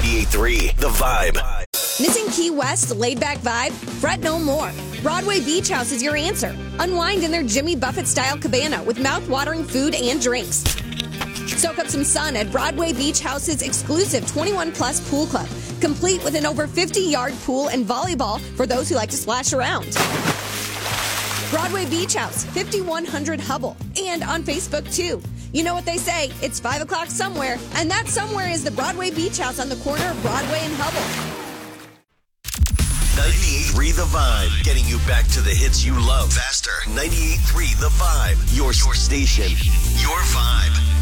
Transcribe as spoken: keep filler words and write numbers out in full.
ninety-eight point three The Vibe. Missing Key West laid-back vibe? Fret no more. Broadway Beach House is your answer. Unwind in their Jimmy Buffett-style cabana with mouth-watering food and drinks. Soak up some sun at Broadway Beach House's exclusive twenty-one plus pool club, complete with an over fifty-yard pool and volleyball for those who like to splash around. Broadway Beach House, fifty-one hundred Hubble, and on Facebook, too. You know what they say, it's five o'clock somewhere, and that somewhere is the Broadway Beach House on the corner of Broadway and Hubble. ninety-eight point three The Vibe. Getting you back to the hits you love faster. ninety-eight point three The Vibe. Your, your station. Your vibe.